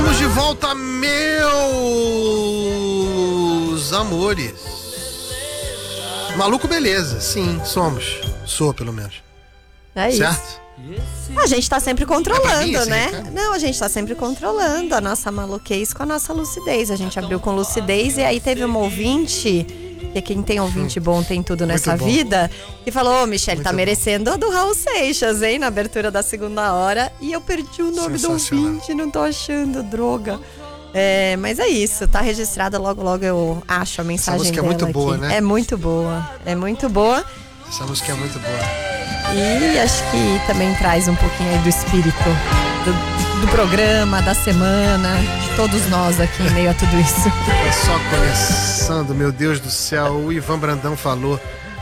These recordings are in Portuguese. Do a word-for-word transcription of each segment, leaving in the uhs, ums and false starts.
Estamos de volta, meus amores. Maluco, beleza. Sim, somos. Sou, pelo menos. É isso. Certo? A gente tá sempre controlando, mim, assim, né? cara? Não, a gente tá sempre controlando a nossa maluquez com a nossa lucidez. A gente abriu com lucidez e aí teve uma ouvinte, que quem tem ouvinte bom tem tudo nessa bom. vida, que falou: ô, Michele, tá Muito merecendo a do Raul Seixas, hein? Na abertura da segunda hora. E eu perdi o nome do Sensacional. ouvinte, não tô achando, droga. É, mas é isso, tá registrada, logo logo eu acho a mensagem música é dela muito boa, aqui. né? É muito boa, é muito boa. Essa música é muito boa. E acho que também traz um pouquinho aí do espírito do, do programa, da semana, de todos nós aqui em meio a tudo isso. É só começando, meu Deus do céu. O Ivan Brandão falou.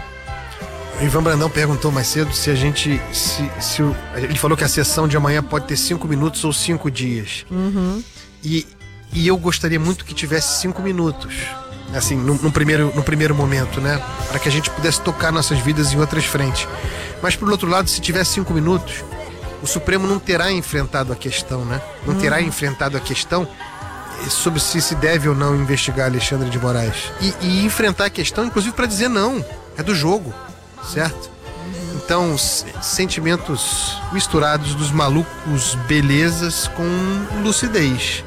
O Ivan Brandão perguntou mais cedo se a gente. Se, se o, ele falou que a sessão de amanhã pode ter cinco minutos ou cinco dias. Uhum. E, e eu gostaria muito que tivesse cinco minutos. Assim, no, no, primeiro, no primeiro momento, né? Para que a gente pudesse tocar nossas vidas em outras frentes. Mas, por outro lado, se tivesse cinco minutos, o Supremo não terá enfrentado a questão, né? Não terá enfrentado a questão sobre se se deve ou não investigar Alexandre de Moraes. E, e enfrentar a questão, inclusive, para dizer não. É do jogo, certo? Então, s- sentimentos misturados dos malucos belezas com lucidez.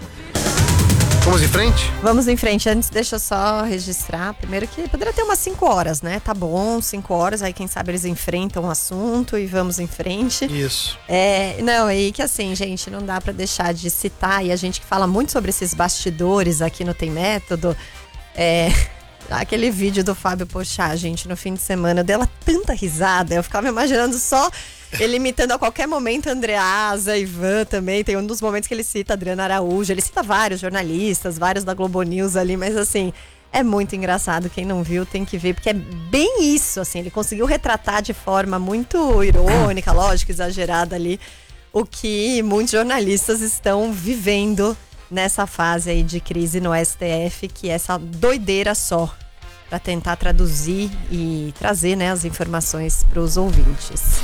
Vamos em frente? Vamos em frente. Antes, deixa eu só registrar. Primeiro que poderia ter umas cinco horas, né? Tá bom, cinco horas. Aí, quem sabe, eles enfrentam o assunto e vamos em frente. Isso. É, não, e que assim, gente, não dá pra deixar de citar. E a gente que fala muito sobre esses bastidores aqui no Tem Método. É... Aquele vídeo do Fábio Pochá, gente, no fim de semana, eu dei ela tanta risada. Eu ficava imaginando só ele imitando a qualquer momento Andreasa, Ivan também. Tem um dos momentos que ele cita Adriana Araújo. Ele cita vários jornalistas, vários da Globo News ali, mas assim, é muito engraçado. Quem não viu tem que ver, porque é bem isso, assim. Ele conseguiu retratar de forma muito irônica, lógico, exagerada ali, o que muitos jornalistas estão vivendo nessa fase aí de crise no S T F, que é essa doideira só, para tentar traduzir e trazer, né, as informações para os ouvintes.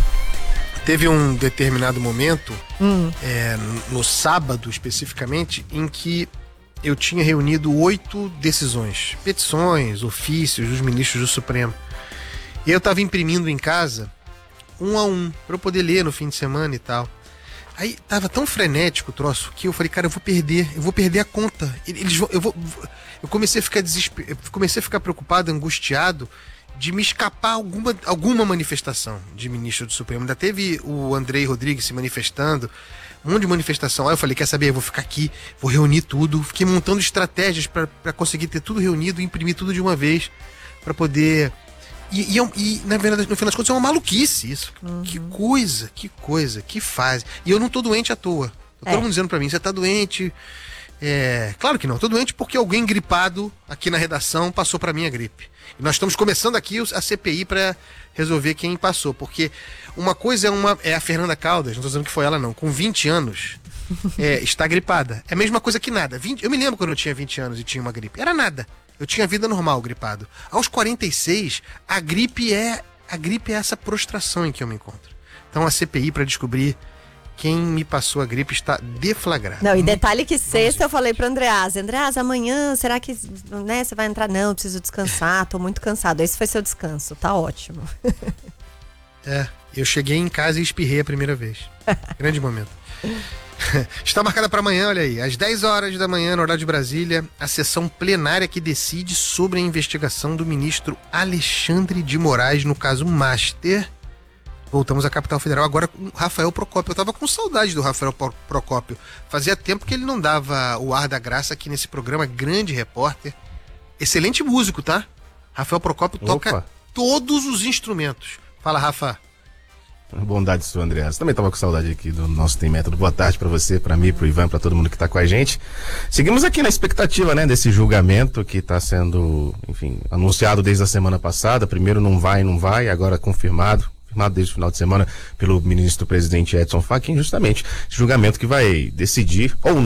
Teve um determinado momento, Hum. é, no sábado especificamente, em que eu tinha reunido oito decisões, petições, ofícios dos ministros do Supremo. E eu estava imprimindo em casa, um a um, para eu poder ler no fim de semana e tal. Aí tava tão frenético o troço que eu falei, cara, eu vou perder, eu vou perder a conta. Eles vão, eu vou, eu comecei a ficar desesper... comecei a ficar preocupado, angustiado de me escapar alguma, alguma manifestação de ministro do Supremo. Ainda teve o Andrei Rodrigues se manifestando, um monte de manifestação. Aí eu falei, quer saber, eu vou ficar aqui, vou reunir tudo. Fiquei montando estratégias para conseguir ter tudo reunido, imprimir tudo de uma vez, para poder... E, e, e, na verdade, no final das contas, é uma maluquice isso. Uhum. Que coisa, que coisa, que fase. E eu não tô doente à toa. Tá É. todo mundo dizendo pra mim, você tá doente. É, claro que não, tô doente porque alguém gripado aqui na redação passou pra mim a gripe. E nós estamos começando aqui a C P I pra resolver quem passou. Porque uma coisa é, uma, é a Fernanda Caldas, não tô dizendo que foi ela não, com vinte anos, é, está gripada. É a mesma coisa que nada. vinte, eu me lembro quando eu tinha vinte anos e tinha uma gripe. Era nada. Eu tinha vida normal, gripado. Aos quarenta e seis, a gripe é a gripe é essa prostração em que eu me encontro. Então a C P I para descobrir quem me passou a gripe está deflagrada. Não, e detalhe que sexta eu falei pro Andreasa, Andreasa, amanhã, será que, né, você vai entrar? Não, eu preciso descansar, tô muito cansado. Esse foi seu descanso, tá ótimo. É, eu cheguei em casa e espirrei a primeira vez. Grande momento. Está marcada para amanhã, olha aí, às dez horas da manhã, no horário de Brasília, a sessão plenária que decide sobre a investigação do ministro Alexandre de Moraes no caso Master. Voltamos à capital federal agora com Rafael Procópio. Eu tava com saudade do Rafael Procópio. Fazia tempo que ele não dava o ar da graça aqui nesse programa, grande repórter. Excelente músico, tá? Rafael Procópio Opa. toca todos os instrumentos. Fala, Rafa. Bondade sua, Andreasa. Também tava com saudade aqui do nosso Tem Método. Boa tarde pra você, pra mim, pro Ivan, pra todo mundo que tá com a gente. Seguimos aqui na expectativa, né, desse julgamento que tá sendo, enfim, anunciado desde a semana passada. Primeiro não vai, não vai, agora confirmado. Confirmado desde o final de semana pelo ministro-presidente Edson Fachin, justamente esse julgamento que vai decidir ou não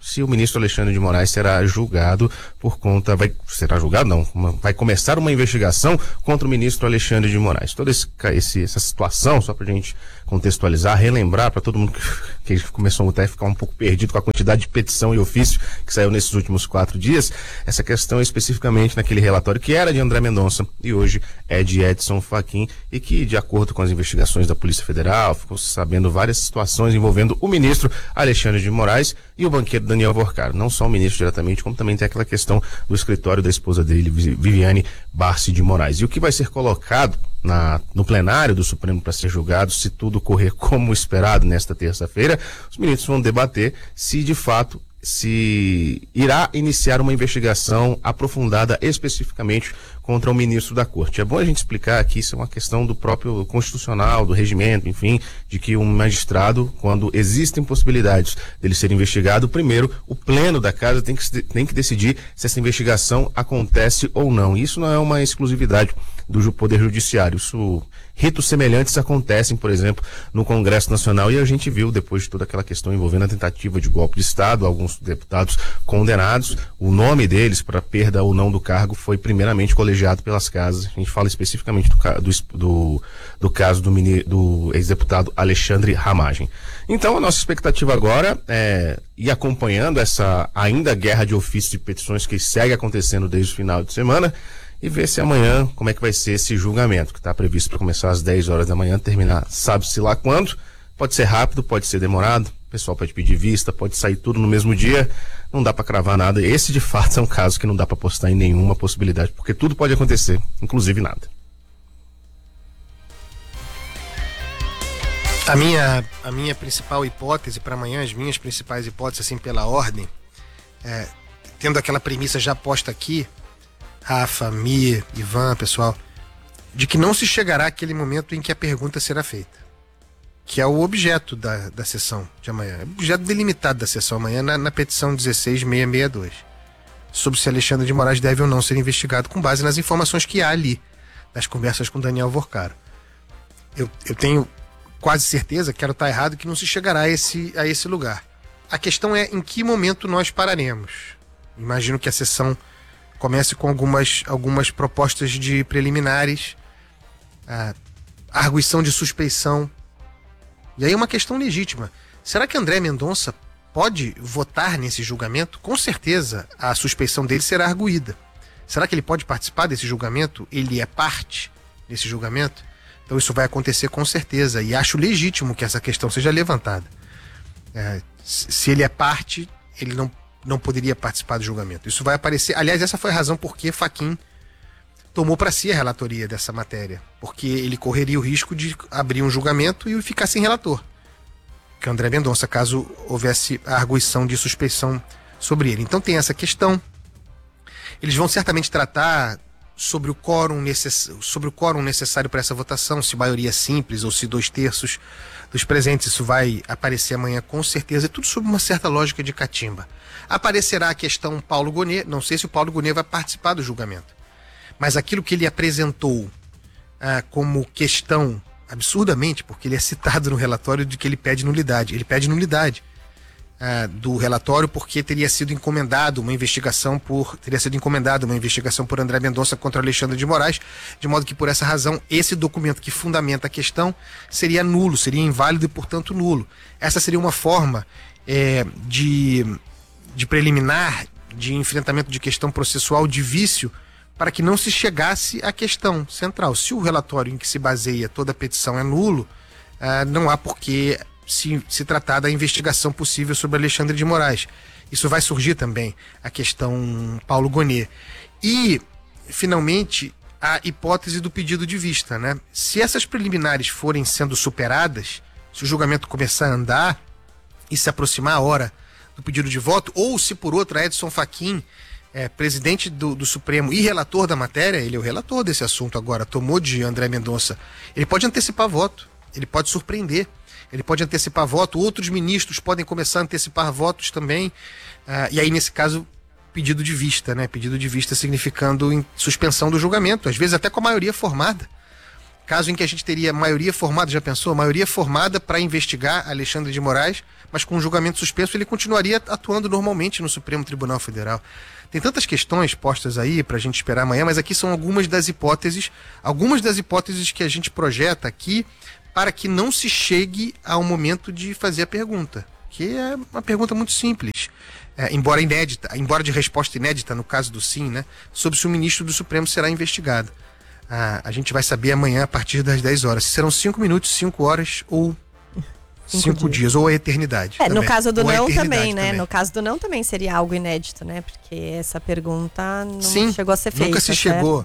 se o ministro Alexandre de Moraes será julgado por conta, vai, será julgado não, uma, vai começar uma investigação contra o ministro Alexandre de Moraes. Toda esse, esse, essa situação, só pra gente contextualizar, relembrar para todo mundo que, que começou até a ficar um pouco perdido com a quantidade de petição e ofício que saiu nesses últimos quatro dias, essa questão especificamente naquele relatório que era de André Mendonça e hoje é de Edson Fachin, e que, de acordo com as investigações da Polícia Federal, ficou sabendo várias situações envolvendo o ministro Alexandre de Moraes e o banqueiro Daniel Vorcaro. Não só o ministro diretamente, como também tem aquela questão do escritório da esposa dele, Viviane Barsi de Moraes. E o que vai ser colocado na, no plenário do Supremo para ser julgado, se tudo correr como esperado nesta terça-feira, os ministros vão debater se de fato se irá iniciar uma investigação aprofundada especificamente contra o ministro da Corte. É bom a gente explicar que isso é uma questão do próprio constitucional, do regimento, enfim, de que um magistrado, quando existem possibilidades dele ser investigado, primeiro o pleno da casa tem que, tem que decidir se essa investigação acontece ou não. Isso não é uma exclusividade do Poder Judiciário. Isso, ritos semelhantes acontecem, por exemplo, no Congresso Nacional, e a gente viu, depois de toda aquela questão envolvendo a tentativa de golpe de Estado, alguns deputados condenados, o nome deles para perda ou não do cargo foi primeiramente colegiado pelas casas. A gente fala especificamente do, do, do, do caso do, do ex-deputado Alexandre Ramagem. Então, a nossa expectativa agora é ir acompanhando essa ainda guerra de ofícios e petições que segue acontecendo desde o final de semana, e ver se amanhã, como é que vai ser esse julgamento, que está previsto para começar às dez horas da manhã, terminar sabe-se lá quando. Pode ser rápido, pode ser demorado, o pessoal pode pedir vista, pode sair tudo no mesmo dia, não dá para cravar nada. Esse, de fato, é um caso que não dá para apostar em nenhuma possibilidade, porque tudo pode acontecer, inclusive nada. A minha, a minha principal hipótese para amanhã, as minhas principais hipóteses, assim, pela ordem, é, tendo aquela premissa já posta aqui, Rafa, Mi, Ivan, pessoal, de que não se chegará àquele momento em que a pergunta será feita, que é o objeto da, da sessão de amanhã, o objeto delimitado da sessão amanhã na, na petição dezesseis mil seiscentos e sessenta e dois, sobre se Alexandre de Moraes deve ou não ser investigado com base nas informações que há ali, nas conversas com Daniel Vorcaro. Eu, eu tenho quase certeza, quero estar errado, que não se chegará a esse, a esse lugar. A questão é em que momento nós pararemos. Imagino que a sessão comece com algumas, algumas propostas de preliminares, a arguição de suspeição. E aí uma questão legítima. Será que André Mendonça pode votar nesse julgamento? Com certeza a suspeição dele será arguída. Será que ele pode participar desse julgamento? Ele é parte desse julgamento? Então isso vai acontecer com certeza. E acho legítimo que essa questão seja levantada. É, se ele é parte, ele não não poderia participar do julgamento. Isso vai aparecer... Aliás, essa foi a razão por que Fachin tomou para si a relatoria dessa matéria. Porque ele correria o risco de abrir um julgamento e ficar sem relator. Que André Mendonça, caso houvesse a arguição de suspeição sobre ele. Então tem essa questão. Eles vão certamente tratar sobre o quórum, necess... sobre o quórum necessário para essa votação, se maioria simples ou se dois terços dos presentes. Isso vai aparecer amanhã com certeza. É tudo sob uma certa lógica de catimba. Aparecerá a questão Paulo Gonet. Não sei se o Paulo Gonet vai participar do julgamento, mas aquilo que ele apresentou ah, como questão, absurdamente, porque ele é citado no relatório de que ele pede nulidade. Ele pede nulidade ah, do relatório porque teria sido encomendado uma investigação por teria sido encomendada uma investigação por André Mendonça contra Alexandre de Moraes, de modo que por essa razão esse documento que fundamenta a questão seria nulo, seria inválido e portanto nulo. Essa seria uma forma é, de de preliminar, de enfrentamento de questão processual, de vício, para que não se chegasse à questão central. Se o relatório em que se baseia toda a petição é nulo, ah, não há por que se, se tratar da investigação possível sobre Alexandre de Moraes. Isso vai surgir também, a questão Paulo Gonet. E, finalmente, a hipótese do pedido de vista, né? Se essas preliminares forem sendo superadas, se o julgamento começar a andar e se aproximar a hora do pedido de voto, ou se por outra Edson Fachin, é, presidente do, do Supremo e relator da matéria, ele é o relator desse assunto agora, tomou de André Mendonça, ele pode antecipar voto, ele pode surpreender, ele pode antecipar voto, outros ministros podem começar a antecipar votos também, uh, e aí nesse caso pedido de vista, né? Pedido de vista significando em suspensão do julgamento, às vezes até com a maioria formada. Caso em que a gente teria maioria formada, já pensou? Maioria formada para investigar Alexandre de Moraes, mas com o julgamento suspenso ele continuaria atuando normalmente no Supremo Tribunal Federal. Tem tantas questões postas aí para a gente esperar amanhã, mas aqui são algumas das hipóteses, algumas das hipóteses que a gente projeta aqui para que não se chegue ao momento de fazer a pergunta, que é uma pergunta muito simples, é, embora inédita, embora de resposta inédita no caso do sim, né, sobre se o ministro do Supremo será investigado. Ah, a gente vai saber amanhã a partir das dez horas, se serão cinco minutos, cinco horas ou cinco, cinco dias. dias, ou a eternidade. É, no caso do ou não também, né? Também. No caso do não também seria algo inédito, né? Porque essa pergunta não Sim, chegou a ser feita. Nunca se certo? chegou.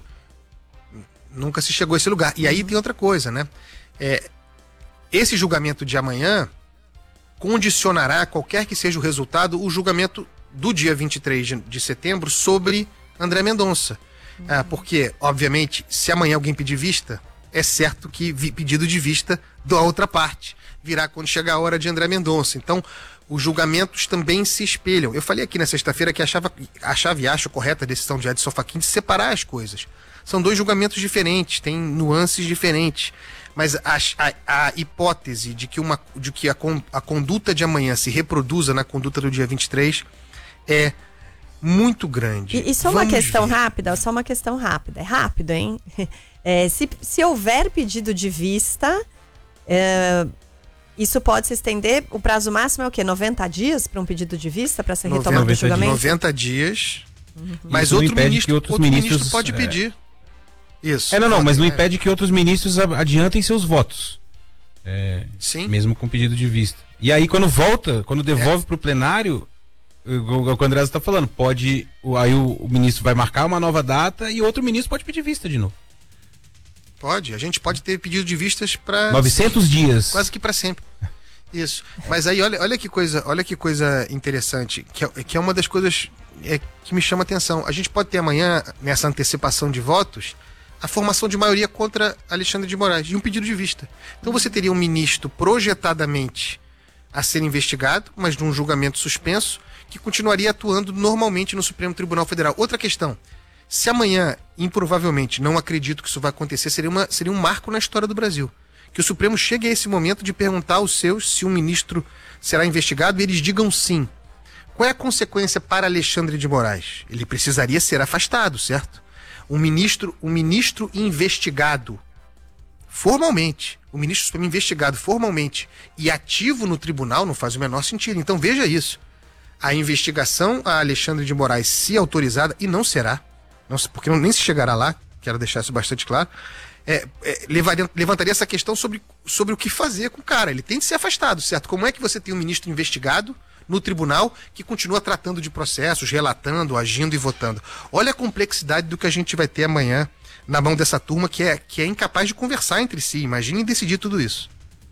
Nunca se chegou a esse lugar. E aí tem outra coisa, né? É, esse julgamento de amanhã condicionará, qualquer que seja o resultado, o julgamento do dia vinte e três de setembro sobre André Mendonça. Uhum. Ah, porque, obviamente, se amanhã alguém pedir vista, é certo que vi, pedido de vista da outra parte virá quando chegar a hora de André Mendonça. Então, os julgamentos também se espelham. Eu falei aqui na sexta-feira que achava, achava e acho correta a decisão de Edson Fachin de separar as coisas. São dois julgamentos diferentes, têm nuances diferentes. Mas a, a, a hipótese de que, uma, de que a, a conduta de amanhã se reproduza na conduta do dia vinte e três é muito grande. E, e só Vamos uma questão ver. rápida, só uma questão rápida. É rápido, hein? É, se, se houver pedido de vista, é, isso pode se estender, o prazo máximo é o quê? noventa dias para um pedido de vista, para ser retomado o julgamento? noventa dias, Uhum. mas Isso não outro impede ministro, que outros outro ministros, ministro pode é... pedir. Isso. É, não, não, pode, mas não é. impede que outros ministros adiantem seus votos. É, Sim. Mesmo com pedido de vista. E aí, quando volta, quando devolve É. para o plenário, o que o André está falando, pode. Aí o, o ministro vai marcar uma nova data e outro ministro pode pedir vista de novo. Pode, a gente pode ter pedido de vistas para novecentos dias. quase que para sempre. Isso. Mas aí olha, olha que coisa, olha que coisa interessante, que é, que é uma das coisas é, que me chama a atenção. A gente pode ter amanhã, nessa antecipação de votos, a formação de maioria contra Alexandre de Moraes e um pedido de vista. Então você teria um ministro projetadamente a ser investigado, mas num julgamento suspenso, que continuaria atuando normalmente no Supremo Tribunal Federal. Outra questão, se amanhã, improvavelmente, não acredito que isso vai acontecer, seria, uma, seria um marco na história do Brasil. Que o Supremo chegue a esse momento de perguntar aos seus se um ministro será investigado e eles digam sim. Qual é a consequência para Alexandre de Moraes? Ele precisaria ser afastado, certo? Um ministro, um ministro investigado formalmente, o ministro Supremo investigado formalmente e ativo no tribunal não faz o menor sentido. Então veja isso. A investigação a Alexandre de Moraes, se autorizada, e não será, não, porque não, nem se chegará lá, quero deixar isso bastante claro, é, é, levaria, levantaria essa questão sobre, sobre o que fazer com o cara. Ele tem de ser afastado, certo? Como é que você tem um ministro investigado no tribunal que continua tratando de processos, relatando, agindo e votando? Olha a complexidade do que a gente vai ter amanhã na mão dessa turma que é, que é incapaz de conversar entre si. Imaginem decidir tudo isso.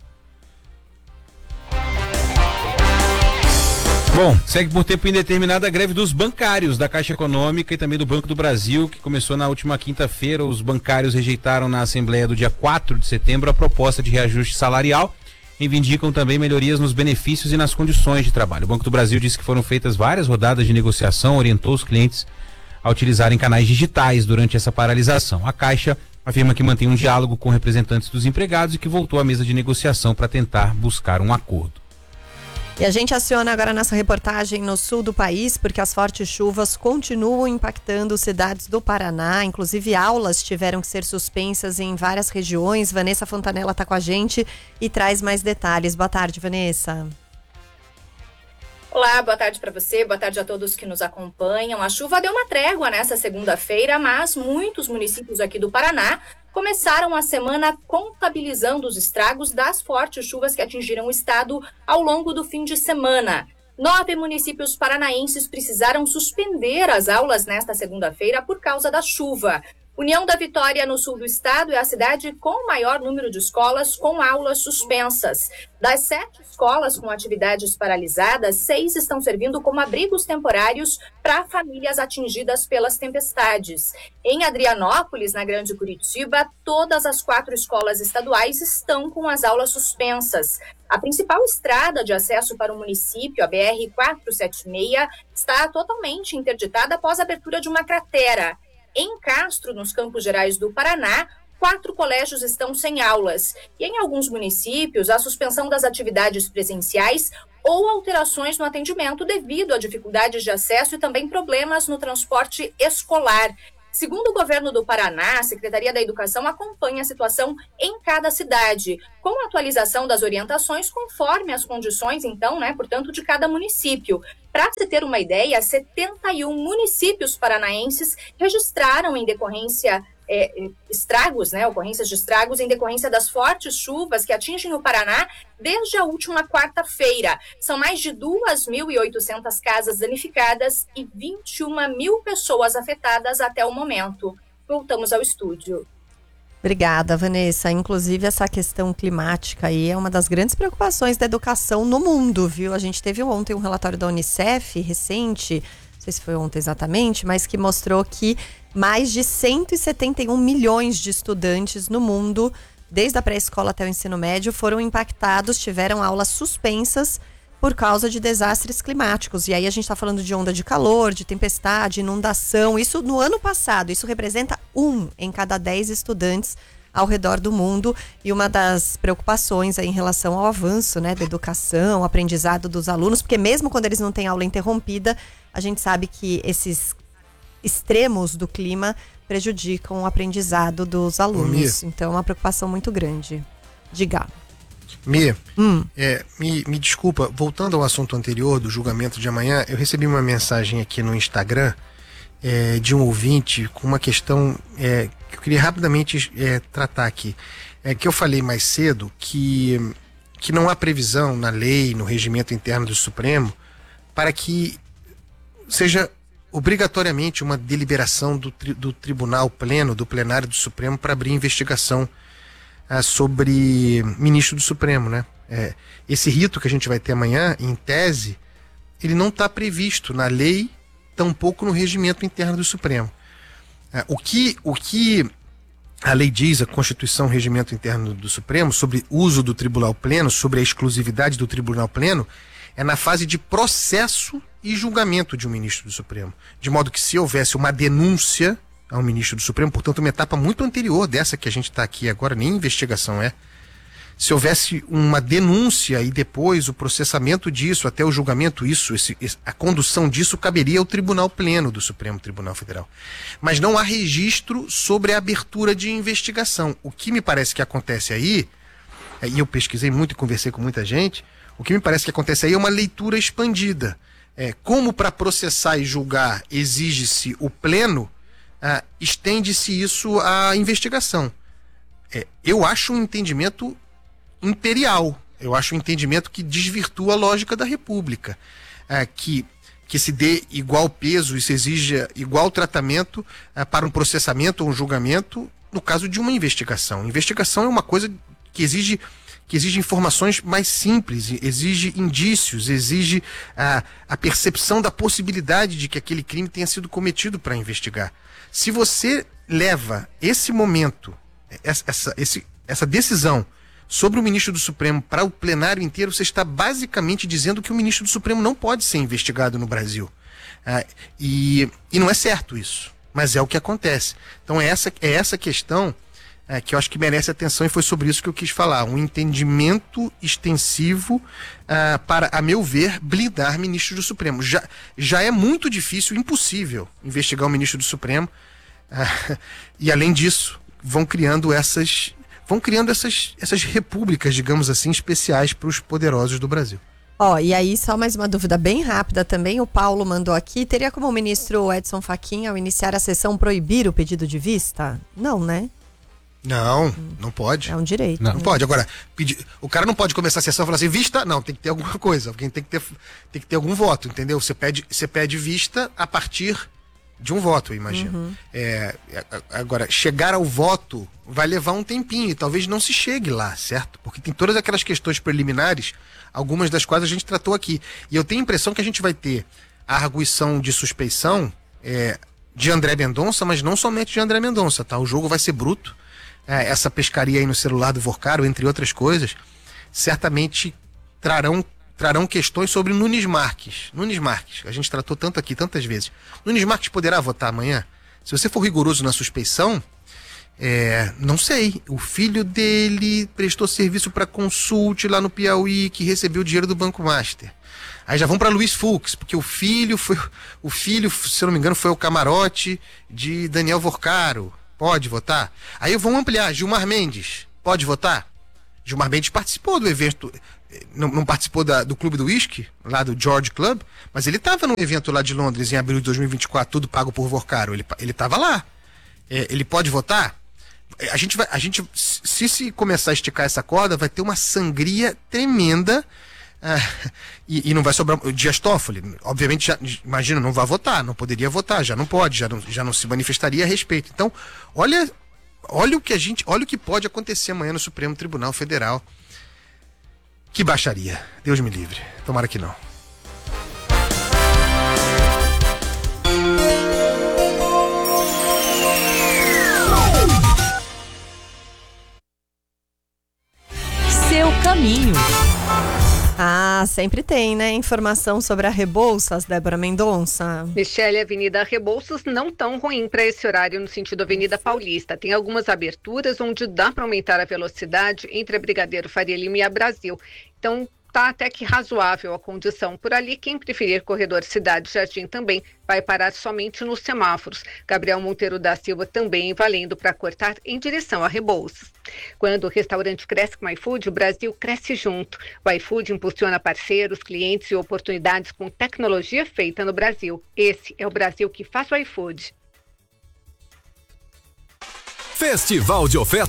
Bom, segue por tempo indeterminado a greve dos bancários da Caixa Econômica e também do Banco do Brasil, que começou na última quinta-feira. Os bancários rejeitaram na Assembleia do dia quatro de setembro a proposta de reajuste salarial. Reivindicam também melhorias nos benefícios e nas condições de trabalho. O Banco do Brasil disse que foram feitas várias rodadas de negociação, orientou os clientes a utilizarem canais digitais durante essa paralisação. A Caixa afirma que mantém um diálogo com representantes dos empregados e que voltou à mesa de negociação para tentar buscar um acordo. E a gente aciona agora nossa reportagem no sul do país, porque as fortes chuvas continuam impactando cidades do Paraná. Inclusive, aulas tiveram que ser suspensas em várias regiões. Vanessa Fontanella está com a gente e traz mais detalhes. Boa tarde, Vanessa. Olá, boa tarde para você, boa tarde a todos que nos acompanham. A chuva deu uma trégua nessa segunda-feira, mas muitos municípios aqui do Paraná começaram a semana contabilizando os estragos das fortes chuvas que atingiram o estado ao longo do fim de semana. Nove municípios paranaenses precisaram suspender as aulas nesta segunda-feira por causa da chuva. União da Vitória, no sul do estado, é a cidade com o maior número de escolas com aulas suspensas. Das sete escolas com atividades paralisadas, seis estão servindo como abrigos temporários para famílias atingidas pelas tempestades. Em Adrianópolis, na Grande Curitiba, todas as quatro escolas estaduais estão com as aulas suspensas. A principal estrada de acesso para o município, a B R quatrocentos e setenta e seis, está totalmente interditada após a abertura de uma cratera. Em Castro, nos Campos Gerais do Paraná, quatro colégios estão sem aulas. E em alguns municípios, a suspensão das atividades presenciais ou alterações no atendimento devido a dificuldades de acesso e também problemas no transporte escolar. Segundo o governo do Paraná, a Secretaria da Educação acompanha a situação em cada cidade, com a atualização das orientações conforme as condições, então, né, portanto, de cada município. Para se ter uma ideia, setenta e um municípios paranaenses registraram em decorrência É, estragos, né, ocorrências de estragos em decorrência das fortes chuvas que atingem o Paraná desde a última quarta-feira. São mais de duas mil e oitocentas casas danificadas e vinte e uma mil pessoas afetadas até o momento. Voltamos ao estúdio. Obrigada, Vanessa. Inclusive, essa questão climática aí é uma das grandes preocupações da educação no mundo, viu? A gente teve ontem um relatório da Unicef, recente, não sei se foi ontem exatamente, mas que mostrou que mais de cento e setenta e um milhões de estudantes no mundo, desde a pré-escola até o ensino médio, foram impactados, tiveram aulas suspensas por causa de desastres climáticos. E aí a gente está falando de onda de calor, de tempestade, inundação. Isso no ano passado, isso representa um em cada dez estudantes ao redor do mundo. E uma das preocupações aí em relação ao avanço, né, da educação, aprendizado dos alunos, porque mesmo quando eles não têm aula interrompida, a gente sabe que esses extremos do clima prejudicam o aprendizado dos alunos. Então é uma preocupação muito grande. Diga. Mi, hum. é, me, me desculpa, voltando ao assunto anterior do julgamento de amanhã, eu recebi uma mensagem aqui no Instagram é, de um ouvinte com uma questão é, que eu queria rapidamente é, tratar aqui. É que eu falei mais cedo que, que não há previsão na lei, no regimento interno do Supremo, para que seja obrigatoriamente uma deliberação do, tri, do Tribunal Pleno, do plenário do Supremo, para abrir investigação ah, sobre ministro do Supremo, né? É, esse rito que a gente vai ter amanhã, em tese, ele não está previsto na lei, tampouco no regimento interno do Supremo. Ah, o, que, o que a lei diz, a Constituição, o regimento interno do Supremo, sobre uso do Tribunal Pleno, sobre a exclusividade do Tribunal Pleno, é na fase de processo e julgamento de um ministro do Supremo. De modo que se houvesse uma denúncia ao ministro do Supremo, portanto uma etapa muito anterior dessa que a gente está aqui agora, nem investigação é, se houvesse uma denúncia e depois o processamento disso, até o julgamento, isso, esse, a condução disso caberia ao Tribunal Pleno do Supremo Tribunal Federal. Mas não há registro sobre a abertura de investigação. O que me parece que acontece aí, e eu pesquisei muito e conversei com muita gente, o que me parece que acontece aí é uma leitura expandida. É, como para processar e julgar exige-se o pleno, ah, estende-se isso à investigação. É, eu acho um entendimento imperial, eu acho um entendimento que desvirtua a lógica da República, ah, que, que se dê igual peso e se exija igual tratamento ah, para um processamento ou um julgamento no caso de uma investigação. Investigação é uma coisa que exige que exige informações mais simples, exige indícios, exige a, a percepção da possibilidade de que aquele crime tenha sido cometido para investigar. Se você leva esse momento, essa, esse, essa decisão sobre o ministro do Supremo para o plenário inteiro, você está basicamente dizendo que o ministro do Supremo não pode ser investigado no Brasil. Ah, e, e não é certo isso, mas é o que acontece. Então é essa, é essa questão É, que eu acho que merece atenção, e foi sobre isso que eu quis falar. Um entendimento extensivo uh, para, a meu ver, blindar ministros do Supremo. Já, já é muito difícil, impossível, investigar o ministro do Supremo. Uh, e, além disso, vão criando essas, vão criando essas, essas repúblicas, digamos assim, especiais para os poderosos do Brasil. Ó, e aí, só mais uma dúvida bem rápida também. O Paulo mandou aqui. Teria como o ministro Edson Fachin, ao iniciar a sessão, proibir o pedido de vista? Não, né? Não, não pode. É um direito. Não, né? não pode. Agora, pedir, o cara não pode começar a sessão e falar assim, vista? Não, tem que ter alguma coisa. Alguém tem que ter, tem que ter algum voto, entendeu? Você pede, você pede vista a partir de um voto, eu imagino. Uhum. É, agora, chegar ao voto vai levar um tempinho e talvez não se chegue lá, certo? Porque tem todas aquelas questões preliminares, algumas das quais a gente tratou aqui. E eu tenho a impressão que a gente vai ter a arguição de suspeição é, de André Mendonça, mas não somente de André Mendonça, tá? O jogo vai ser bruto. É, essa pescaria aí no celular do Vorcaro, entre outras coisas, certamente trarão, trarão questões sobre Nunes Marques. Nunes Marques, a gente tratou tanto aqui, tantas vezes. Nunes Marques poderá votar amanhã? Se você for rigoroso na suspeição, é, não sei. O filho dele prestou serviço para Consult lá no Piauí, que recebeu o dinheiro do Banco Master. Aí já vão para Luiz Fux, porque o filho foi, o filho, se eu não me engano, foi o camarote de Daniel Vorcaro. Pode votar? Aí vão ampliar, Gilmar Mendes, pode votar? Gilmar Mendes participou do evento, não, não participou da, do Clube do Whisky, lá do George Club, mas ele estava num evento lá de Londres em abril de dois mil e vinte e quatro, tudo pago por Vorcaro, ele ele estava lá. É, ele pode votar? A gente vai, a gente, se se começar a esticar essa corda, vai ter uma sangria tremenda. Ah, e, e não vai sobrar. O Dias Toffoli, obviamente, já, imagina, não vai votar, não poderia votar, já não pode, já não, já não se manifestaria a respeito. Então, olha, olha o que a gente, olha o que pode acontecer amanhã no Supremo Tribunal Federal. Que baixaria. Deus me livre. Tomara que não. Seu caminho. Ah, sempre tem, né? Informação sobre a Rebouças, Débora Mendonça. Michele, a Avenida Rebouças não tão ruim para esse horário no sentido Avenida Paulista. Tem algumas aberturas onde dá para aumentar a velocidade entre a Brigadeiro Faria Lima e a Brasil. Então, tá até que razoável a condição por ali. Quem preferir corredor Cidade Jardim também vai parar somente nos semáforos. Gabriel Monteiro da Silva também valendo para cortar em direção a Rebouças. Quando o restaurante cresce com o iFood, o Brasil cresce junto. O iFood impulsiona parceiros, clientes e oportunidades com tecnologia feita no Brasil. Esse é o Brasil que faz o iFood. Festival de ofertas